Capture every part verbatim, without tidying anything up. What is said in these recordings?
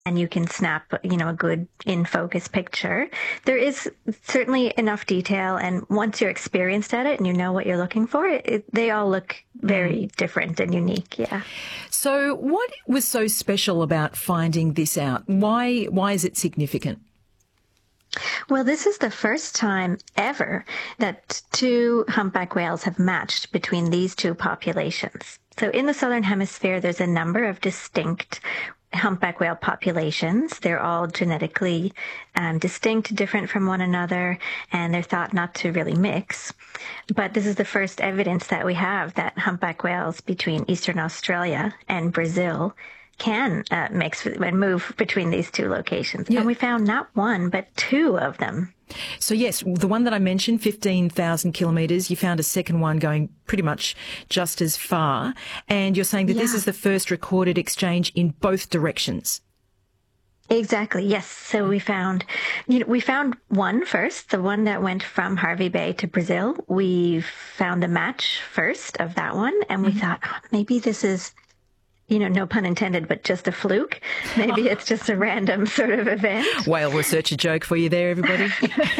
and you can snap, you know, a good in-focus picture. There is certainly enough detail, and once you're experienced at it and you know what you're looking for, it, it, they all look very mm. different and unique, yeah. So what was so special about finding this out? Why, why is it significant? Well, this is the first time ever that two humpback whales have matched between these two populations. So in the Southern Hemisphere, there's a number of distinct humpback whale populations. They're all genetically um, distinct, different from one another, and they're thought not to really mix. But this is the first evidence that we have that humpback whales between Eastern Australia and Brazil can uh, mix and move between these two locations. Yeah. And we found not one, but two of them. So yes, the one that I mentioned, fifteen thousand kilometres, you found a second one going pretty much just as far. And you're saying that yeah. this is the first recorded exchange in both directions. Exactly. Yes. So we found, you know, we found one first, the one that went from Hervey Bay to Brazil. We found a match first of that one. And we mm-hmm. thought, oh, maybe this is, you know, no pun intended, but just a fluke. Maybe it's just a random sort of event. Whale researcher joke for you there, everybody.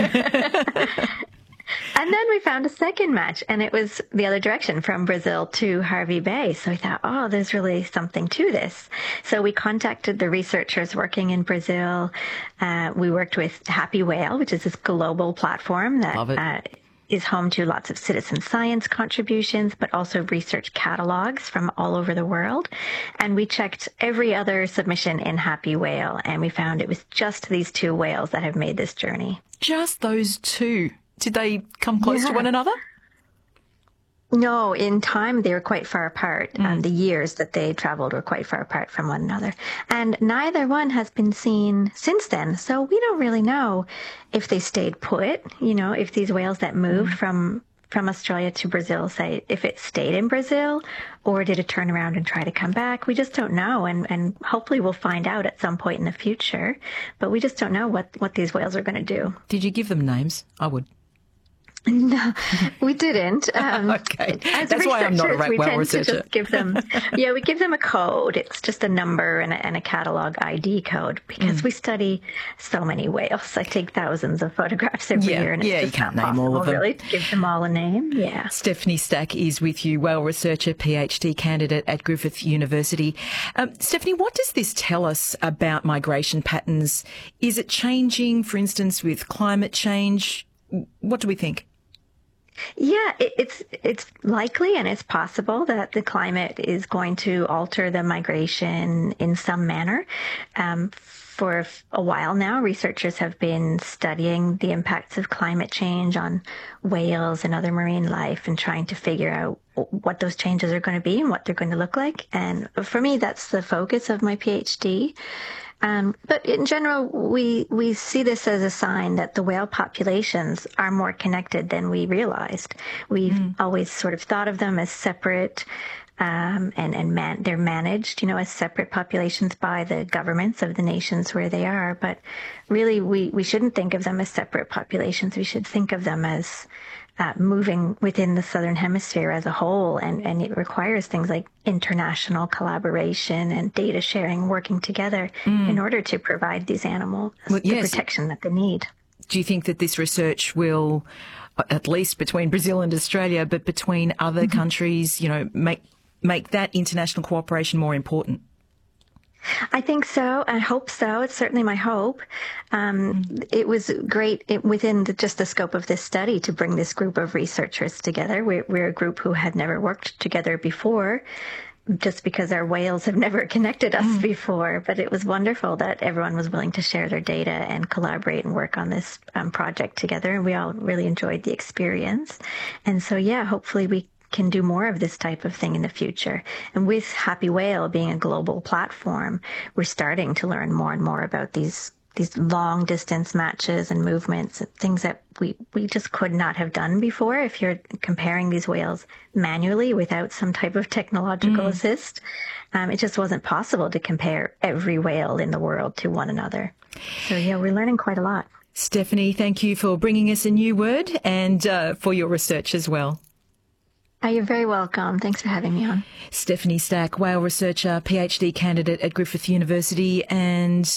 And then we found a second match, and it was the other direction from Brazil to Hervey Bay. So we thought, oh, there's really something to this. So we contacted the researchers working in Brazil. Uh, we worked with Happy Whale, which is this global platform that uh, is home to lots of citizen science contributions, but also research catalogs from all over the world. And we checked every other submission in Happy Whale, and we found it was just these two whales that have made this journey. Just those two? Did they come close yeah. to one another? No, in time they were quite far apart. Mm. Um, the years that they traveled were quite far apart from one another. And neither one has been seen since then. So we don't really know if they stayed put, you know, if these whales that moved mm. from from Australia to Brazil, say, if it stayed in Brazil, or did it turn around and try to come back? We just don't know. And, and hopefully we'll find out at some point in the future. But we just don't know what, what these whales are going to do. Did you give them names? I would. No, we didn't. Um, okay, that's why I'm not a right well researcher. Just give them, yeah, we give them a code. It's just a number and a, and a catalog I D code because mm. we study so many whales. I take thousands of photographs every yeah, year, and it's yeah, just you can't not name possible, all of them. Really, to give them all a name. Yeah. Stephanie Stack is with you, whale researcher, PhD candidate at Griffith University. Um, Stephanie, what does this tell us about migration patterns? Is it changing, for instance, with climate change? What do we think? Yeah, it, it's it's likely and it's possible that the climate is going to alter the migration in some manner. Um, for a while now, researchers have been studying the impacts of climate change on whales and other marine life and trying to figure out what those changes are going to be and what they're going to look like. And for me, that's the focus of my PhD. Um, but in general, we we see this as a sign that the whale populations are more connected than we realized. We've mm. always sort of thought of them as separate, um, and and man, they're managed, you know, as separate populations by the governments of the nations where they are. But really, we we shouldn't think of them as separate populations. We should think of them as Uh, moving within the Southern Hemisphere as a whole, and, and it requires things like international collaboration and data sharing, working together mm. in order to provide these animals well, the yes. protection that they need. Do you think that this research will, at least between Brazil and Australia, but between other mm-hmm. countries, you know, make make that international cooperation more important? I think so. I hope so. It's certainly my hope. Um, mm. It was great it, within the, just the scope of this study to bring this group of researchers together. We're, we're a group who had never worked together before, just because our whales have never connected us mm. before. But it was wonderful that everyone was willing to share their data and collaborate and work on this um, project together. And we all really enjoyed the experience. And so, yeah, hopefully we can do more of this type of thing in the future. And with Happy Whale being a global platform, we're starting to learn more and more about these these long distance matches and movements, things that we, we just could not have done before. If you're comparing these whales manually without some type of technological mm. assist, um, it just wasn't possible to compare every whale in the world to one another. So yeah, we're learning quite a lot. Stephanie, thank you for bringing us a new word and uh, for your research as well. Oh, you're very welcome. Thanks for having me on. Stephanie Stack, whale researcher, PhD candidate at Griffith University, and